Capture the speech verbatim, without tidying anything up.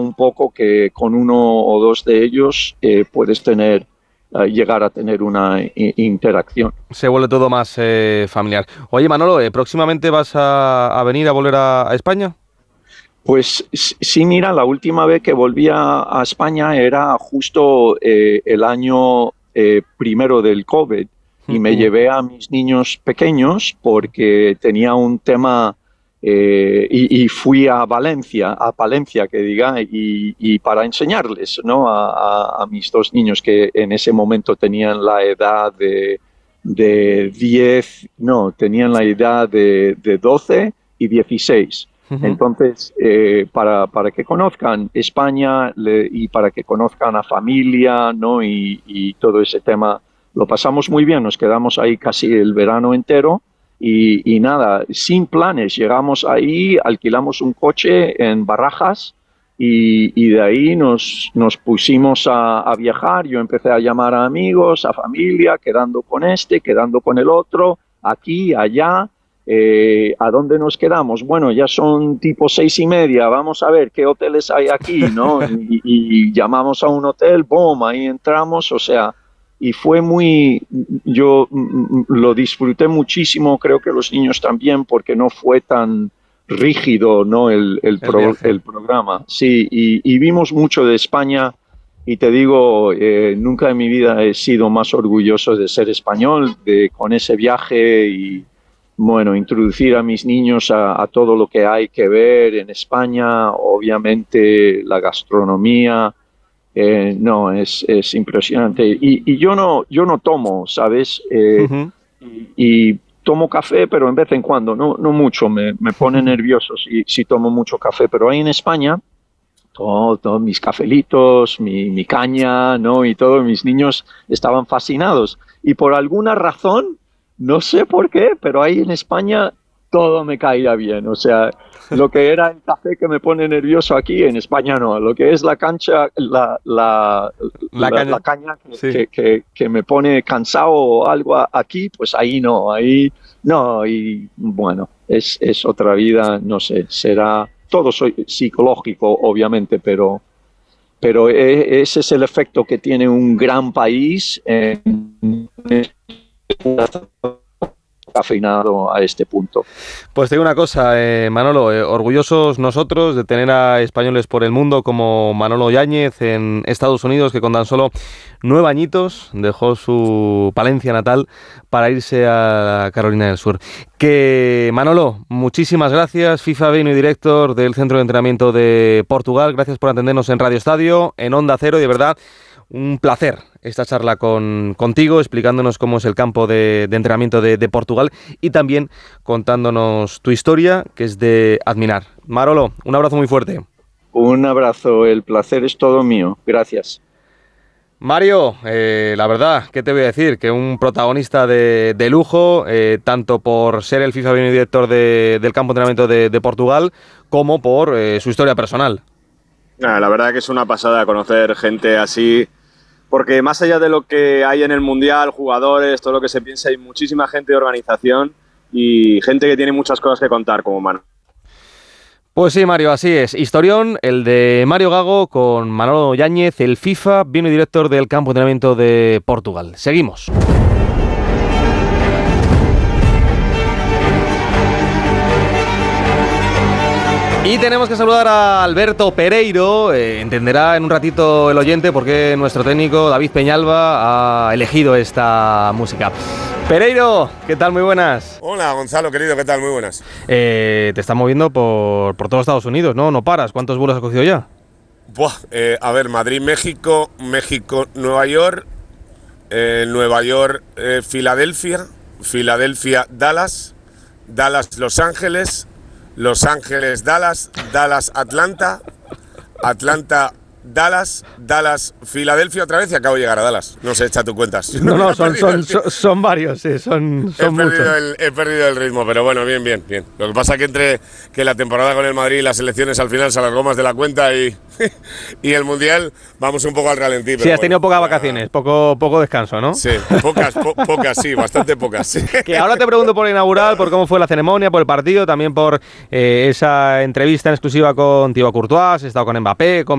un poco que con uno o dos de ellos eh, puedes tener, eh, llegar a tener una i- interacción. Se vuelve todo más eh, familiar. Oye, Manolo, ¿eh, próximamente vas a, a venir a volver a, a España? Pues sí, mira, la última vez que volví a, a España era justo eh, el año eh, primero del COVID y me Uh-huh. llevé a mis niños pequeños porque tenía un tema eh, y, y fui a Valencia, a Palencia, que diga, y, y para enseñarles, ¿no? A, a, a mis dos niños que en ese momento tenían la edad de, de diez, no, tenían la edad de, de doce y dieciséis. Uh-huh. Entonces, eh, para, para que conozcan España le, y para que conozcan a familia, ¿no? Y, y todo ese tema, lo pasamos muy bien, nos quedamos ahí casi el verano entero y, y nada, sin planes, llegamos ahí, alquilamos un coche en Barajas y, y de ahí nos, nos pusimos a, a viajar, yo empecé a llamar a amigos, a familia, quedando con este, quedando con el otro, aquí, allá. Eh, ¿A dónde nos quedamos? Bueno, ya son tipo seis y media, vamos a ver qué hoteles hay aquí, ¿no? Y, y llamamos a un hotel, boom, ahí entramos, o sea, y fue muy, yo mm, lo disfruté muchísimo, creo que los niños también, porque no fue tan rígido, ¿no? El, el, pro, el programa, sí, y, y vimos mucho de España. Y te digo, eh, nunca en mi vida he sido más orgulloso de ser español, de con ese viaje y bueno, introducir a mis niños a, a todo lo que hay que ver en España, obviamente la gastronomía, eh, no, es, es impresionante. Y, y yo no, yo no tomo, ¿sabes? Eh, uh-huh. y, y tomo café, pero en vez en cuando, no, no mucho, me, me pone nervioso si, si tomo mucho café, pero ahí en España, todos todo, mis cafelitos, mi, mi caña, ¿no? Y todos mis niños estaban fascinados. Y por alguna razón, no sé por qué, pero ahí en España todo me caía bien. O sea, lo que era el café que me pone nervioso aquí, en España no. Lo que es la cancha, la, la, la, la caña, la caña que, sí. que, que, que me pone cansado o algo aquí, pues ahí no. Ahí no. Y bueno, es, es otra vida, no sé, será todo soy psicológico, obviamente, pero... Pero ese es el efecto que tiene un gran país en cafeinado a este punto. Pues te digo una cosa, eh, Manolo, eh, orgullosos nosotros de tener a españoles por el mundo como Manolo Yáñez en Estados Unidos, que con tan solo nueve añitos dejó su Palencia natal para irse a Carolina del Sur. Que Manolo, muchísimas gracias, FIFA Venue Director del Centro de Entrenamiento de Portugal, gracias por atendernos en Radio Estadio, en Onda Cero, y de verdad un placer esta charla con, contigo, explicándonos cómo es el campo de, de entrenamiento de, de Portugal y también contándonos tu historia, que es de admirar. Manolo, un abrazo muy fuerte. Un abrazo, el placer es todo mío. Gracias. Mario, eh, la verdad, ¿qué te voy a decir? Que un protagonista de, de lujo, eh, tanto por ser el FIFA Venue Director de, del campo de entrenamiento de, de Portugal, como por eh, su historia personal. Nah, la verdad que es una pasada conocer gente así, porque más allá de lo que hay en el Mundial, jugadores, todo lo que se piensa, hay muchísima gente de organización y gente que tiene muchas cosas que contar como Manu. Pues sí, Mario, así es. Historión, el de Mario Gago con Manolo Yáñez, el FIFA Venue Director del campo de entrenamiento de Portugal. Seguimos. Y tenemos que saludar a Alberto Pereiro. Eh, entenderá en un ratito el oyente por qué nuestro técnico David Peñalba ha elegido esta música. Pereiro, ¿qué tal? Muy buenas. Hola, Gonzalo, querido, ¿qué tal? Muy buenas. Eh, te estás moviendo por, por todos Estados Unidos, ¿no? No paras. ¿Cuántos vuelos has cogido ya? Buah, eh, a ver, Madrid, México, México, Nueva York, eh, Nueva York, eh, Filadelfia, Filadelfia, Dallas, Dallas, Los Ángeles, Los Ángeles, Dallas, Dallas, Atlanta, Atlanta, Dallas, Dallas, Filadelfia otra vez y acabo de llegar a Dallas. No sé, echa tu cuentas. No, no, son, son, son, son varios, sí, son, son he, muchos. perdido el, he perdido el ritmo, pero bueno, bien, bien, bien. Lo que pasa es que entre que la temporada con el Madrid y las elecciones al final se alargó más de la cuenta y, y el Mundial vamos un poco al ralentí. Sí, has bueno, tenido pocas vacaciones, poco, poco descanso, ¿no? Sí, pocas, po, pocas, sí, bastante pocas. Sí. Que ahora te pregunto por el inaugural, por cómo fue la ceremonia, por el partido, también por eh, esa entrevista en exclusiva con Thibaut Courtois, has estado con Mbappé, con